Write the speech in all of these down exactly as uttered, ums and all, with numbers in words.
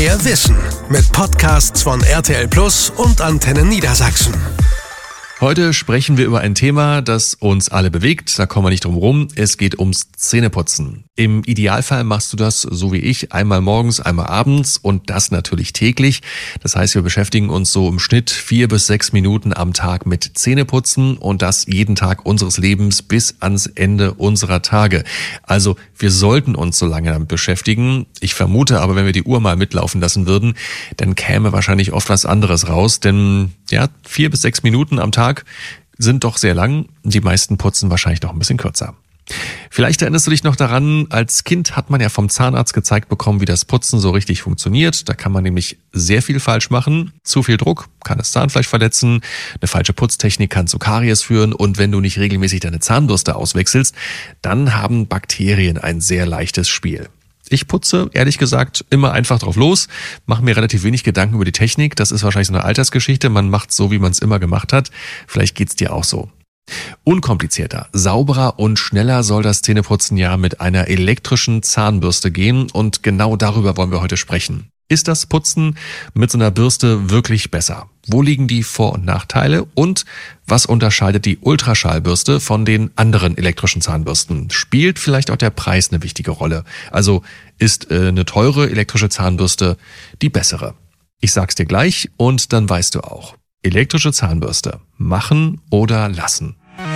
Mehr Wissen mit Podcasts von R T L Plus und Antenne Niedersachsen. Heute sprechen wir über ein Thema, das uns alle bewegt. Da kommen wir nicht drum rum. Es geht ums Zähneputzen. Im Idealfall machst du das, so wie ich, einmal morgens, einmal abends und das natürlich täglich. Das heißt, wir beschäftigen uns so im Schnitt vier bis sechs Minuten am Tag mit Zähneputzen und das jeden Tag unseres Lebens bis ans Ende unserer Tage. Also wir sollten uns so lange damit beschäftigen. Ich vermute aber, wenn wir die Uhr mal mitlaufen lassen würden, dann käme wahrscheinlich oft was anderes raus. Denn ja, vier bis sechs Minuten am Tag sind doch sehr lang. Die meisten putzen wahrscheinlich noch ein bisschen kürzer. Vielleicht erinnerst du dich noch daran, als Kind hat man ja vom Zahnarzt gezeigt bekommen, wie das Putzen so richtig funktioniert. Da kann man nämlich sehr viel falsch machen. Zu viel Druck kann das Zahnfleisch verletzen. Eine falsche Putztechnik kann zu Karies führen. Und wenn du nicht regelmäßig deine Zahnbürste auswechselst, dann haben Bakterien ein sehr leichtes Spiel. Ich putze, ehrlich gesagt, immer einfach drauf los, mache mir relativ wenig Gedanken über die Technik. Das ist wahrscheinlich so eine Altersgeschichte. Man macht so, wie man es immer gemacht hat. Vielleicht geht's dir auch so. Unkomplizierter, sauberer und schneller soll das Zähneputzen ja mit einer elektrischen Zahnbürste gehen. Und genau darüber wollen wir heute sprechen. Ist das Putzen mit so einer Bürste wirklich besser? Wo liegen die Vor- und Nachteile? Und was unterscheidet die Ultraschallbürste von den anderen elektrischen Zahnbürsten? Spielt vielleicht auch der Preis eine wichtige Rolle? Also ist äh, eine teure elektrische Zahnbürste die bessere? Ich sag's dir gleich und dann weißt du auch. Elektrische Zahnbürste. Machen oder lassen?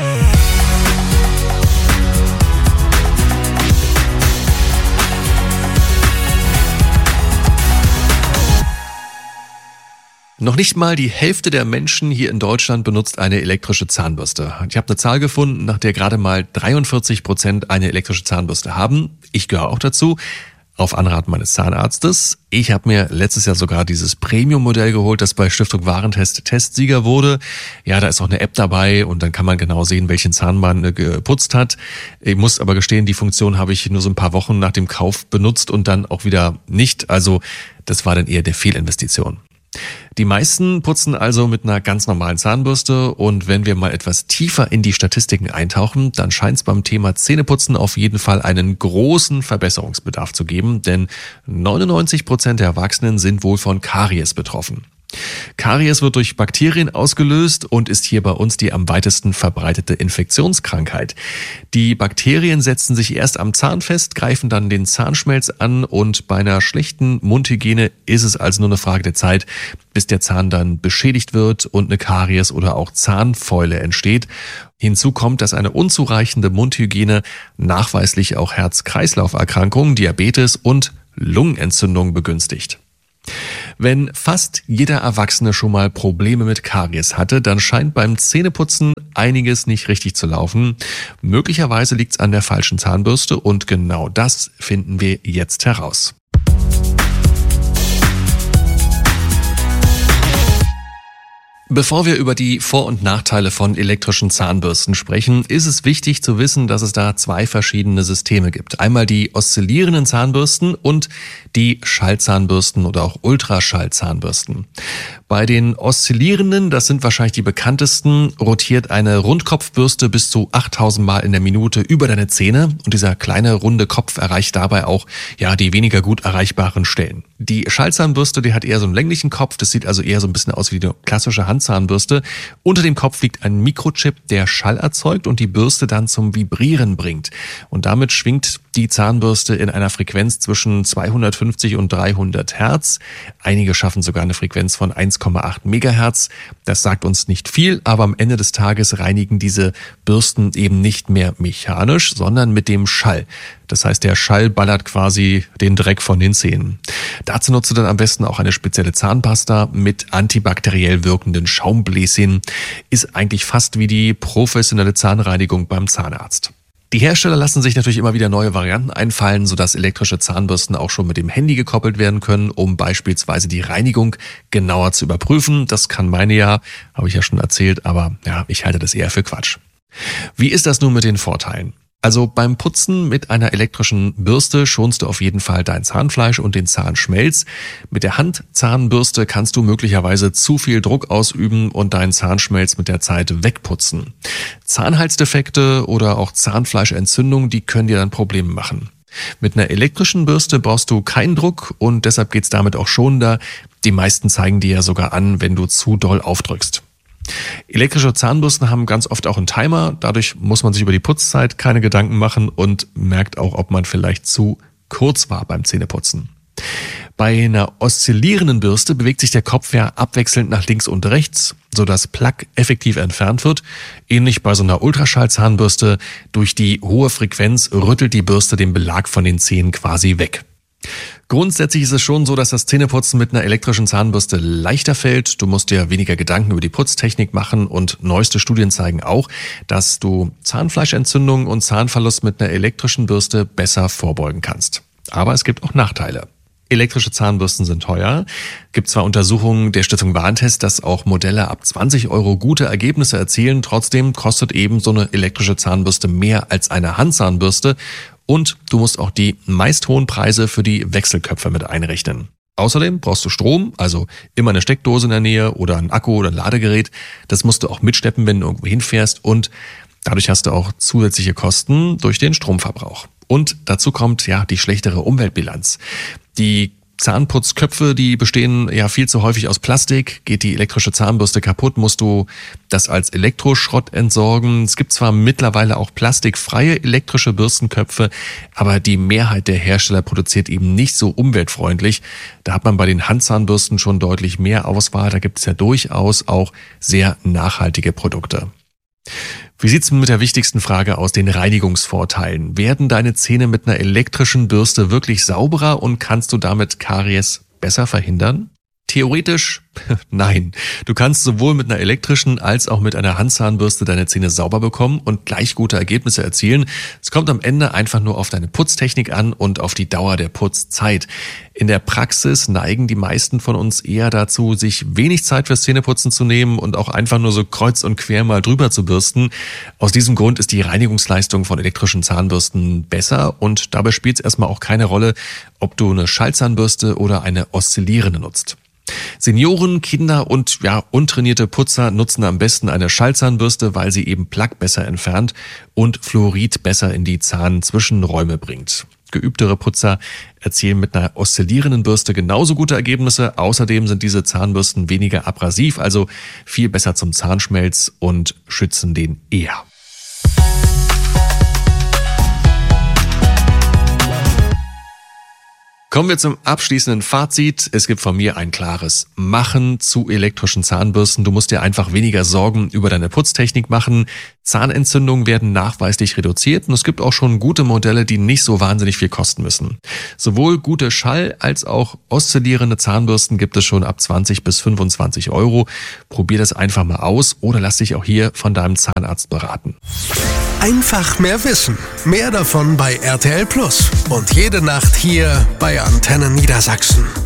Noch nicht mal die Hälfte der Menschen hier in Deutschland benutzt eine elektrische Zahnbürste. Ich habe eine Zahl gefunden, nach der gerade mal dreiundvierzig Prozent eine elektrische Zahnbürste haben. Ich gehöre auch dazu, auf Anraten meines Zahnarztes. Ich habe mir letztes Jahr sogar dieses Premium-Modell geholt, das bei Stiftung Warentest Testsieger wurde. Ja, da ist auch eine App dabei und dann kann man genau sehen, welchen Zahn man geputzt hat. Ich muss aber gestehen, die Funktion habe ich nur so ein paar Wochen nach dem Kauf benutzt und dann auch wieder nicht. Also das war dann eher der Fehlinvestition. Die meisten putzen also mit einer ganz normalen Zahnbürste und wenn wir mal etwas tiefer in die Statistiken eintauchen, dann scheint es beim Thema Zähneputzen auf jeden Fall einen großen Verbesserungsbedarf zu geben, denn neunundneunzig Prozent der Erwachsenen sind wohl von Karies betroffen. Karies wird durch Bakterien ausgelöst und ist hier bei uns die am weitesten verbreitete Infektionskrankheit. Die Bakterien setzen sich erst am Zahn fest, greifen dann den Zahnschmelz an und bei einer schlechten Mundhygiene ist es also nur eine Frage der Zeit, bis der Zahn dann beschädigt wird und eine Karies oder auch Zahnfäule entsteht. Hinzu kommt, dass eine unzureichende Mundhygiene nachweislich auch Herz-Kreislauf-Erkrankungen, Diabetes und Lungenentzündung begünstigt. Wenn fast jeder Erwachsene schon mal Probleme mit Karies hatte, dann scheint beim Zähneputzen einiges nicht richtig zu laufen. Möglicherweise liegt es an der falschen Zahnbürste und genau das finden wir jetzt heraus. Bevor wir über die Vor- und Nachteile von elektrischen Zahnbürsten sprechen, ist es wichtig zu wissen, dass es da zwei verschiedene Systeme gibt. Einmal die oszillierenden Zahnbürsten und die Schallzahnbürsten oder auch Ultraschallzahnbürsten. Bei den oszillierenden, das sind wahrscheinlich die bekanntesten, rotiert eine Rundkopfbürste bis zu achttausend Mal in der Minute über deine Zähne und dieser kleine runde Kopf erreicht dabei auch ja die weniger gut erreichbaren Stellen. Die Schallzahnbürste, die hat eher so einen länglichen Kopf, das sieht also eher so ein bisschen aus wie die klassische Handzahnbürste. Unter dem Kopf liegt ein Mikrochip, der Schall erzeugt und die Bürste dann zum Vibrieren bringt. Und damit schwingt die Zahnbürste in einer Frequenz zwischen zweihundertfünfzig und dreihundert Hertz. Einige schaffen sogar eine Frequenz von eins Komma acht Megahertz. Das sagt uns nicht viel, aber am Ende des Tages reinigen diese Bürsten eben nicht mehr mechanisch, sondern mit dem Schall. Das heißt, der Schall ballert quasi den Dreck von den Zähnen. Dazu nutzt du dann am besten auch eine spezielle Zahnpasta mit antibakteriell wirkenden Schaumbläschen. Ist eigentlich fast wie die professionelle Zahnreinigung beim Zahnarzt. Die Hersteller lassen sich natürlich immer wieder neue Varianten einfallen, sodass elektrische Zahnbürsten auch schon mit dem Handy gekoppelt werden können, um beispielsweise die Reinigung genauer zu überprüfen. Das kann meine ja, habe ich ja schon erzählt, aber ja, ich halte das eher für Quatsch. Wie ist das nun mit den Vorteilen? Also beim Putzen mit einer elektrischen Bürste schonst du auf jeden Fall dein Zahnfleisch und den Zahnschmelz. Mit der Handzahnbürste kannst du möglicherweise zu viel Druck ausüben und deinen Zahnschmelz mit der Zeit wegputzen. Zahnhalsdefekte oder auch Zahnfleischentzündung, die können dir dann Probleme machen. Mit einer elektrischen Bürste brauchst du keinen Druck und deshalb geht's damit auch schonender. Die meisten zeigen dir ja sogar an, wenn du zu doll aufdrückst. Elektrische Zahnbürsten haben ganz oft auch einen Timer. Dadurch muss man sich über die Putzzeit keine Gedanken machen und merkt auch, ob man vielleicht zu kurz war beim Zähneputzen. Bei einer oszillierenden Bürste bewegt sich der Kopf ja abwechselnd nach links und rechts, sodass Plaque effektiv entfernt wird. Ähnlich bei so einer Ultraschallzahnbürste. Durch die hohe Frequenz rüttelt die Bürste den Belag von den Zähnen quasi weg. Grundsätzlich ist es schon so, dass das Zähneputzen mit einer elektrischen Zahnbürste leichter fällt. Du musst dir weniger Gedanken über die Putztechnik machen und neueste Studien zeigen auch, dass du Zahnfleischentzündungen und Zahnverlust mit einer elektrischen Bürste besser vorbeugen kannst. Aber es gibt auch Nachteile. Elektrische Zahnbürsten sind teuer. Gibt zwar Untersuchungen der Stiftung Warentest, dass auch Modelle ab zwanzig Euro gute Ergebnisse erzielen. Trotzdem kostet eben so eine elektrische Zahnbürste mehr als eine Handzahnbürste. Und du musst auch die meist hohen Preise für die Wechselköpfe mit einrechnen. Außerdem brauchst du Strom, also immer eine Steckdose in der Nähe oder ein Akku oder ein Ladegerät. Das musst du auch mitschleppen, wenn du irgendwo hinfährst. Und dadurch hast du auch zusätzliche Kosten durch den Stromverbrauch. Und dazu kommt ja die schlechtere Umweltbilanz. Die Zahnputzköpfe, die bestehen ja viel zu häufig aus Plastik. Geht die elektrische Zahnbürste kaputt, musst du das als Elektroschrott entsorgen. Es gibt zwar mittlerweile auch plastikfreie elektrische Bürstenköpfe, aber die Mehrheit der Hersteller produziert eben nicht so umweltfreundlich. Da hat man bei den Handzahnbürsten schon deutlich mehr Auswahl. Da gibt es ja durchaus auch sehr nachhaltige Produkte. Wie sieht's mit der wichtigsten Frage aus, den Reinigungsvorteilen? Werden deine Zähne mit einer elektrischen Bürste wirklich sauberer und kannst du damit Karies besser verhindern? Theoretisch nein. Du kannst sowohl mit einer elektrischen als auch mit einer Handzahnbürste deine Zähne sauber bekommen und gleich gute Ergebnisse erzielen. Es kommt am Ende einfach nur auf deine Putztechnik an und auf die Dauer der Putzzeit. In der Praxis neigen die meisten von uns eher dazu, sich wenig Zeit fürs Zähneputzen zu nehmen und auch einfach nur so kreuz und quer mal drüber zu bürsten. Aus diesem Grund ist die Reinigungsleistung von elektrischen Zahnbürsten besser und dabei spielt es erstmal auch keine Rolle, ob du eine Schallzahnbürste oder eine oszillierende nutzt. Senioren, Kinder und ja untrainierte Putzer nutzen am besten eine Schallzahnbürste, weil sie eben Plaque besser entfernt und Fluorid besser in die Zahnzwischenräume bringt. Geübtere Putzer erzielen mit einer oszillierenden Bürste genauso gute Ergebnisse. Außerdem sind diese Zahnbürsten weniger abrasiv, also viel besser zum Zahnschmelz und schützen den eher. Kommen wir zum abschließenden Fazit. Es gibt von mir ein klares Machen zu elektrischen Zahnbürsten. Du musst dir einfach weniger Sorgen über deine Putztechnik machen. Zahnentzündungen werden nachweislich reduziert und es gibt auch schon gute Modelle, die nicht so wahnsinnig viel kosten müssen. Sowohl gute Schall- als auch oszillierende Zahnbürsten gibt es schon ab zwanzig bis fünfundzwanzig Euro. Probier das einfach mal aus oder lass dich auch hier von deinem Zahnarzt beraten. Einfach mehr Wissen. Mehr davon bei R T L Plus. Und jede Nacht hier bei Antenne Niedersachsen.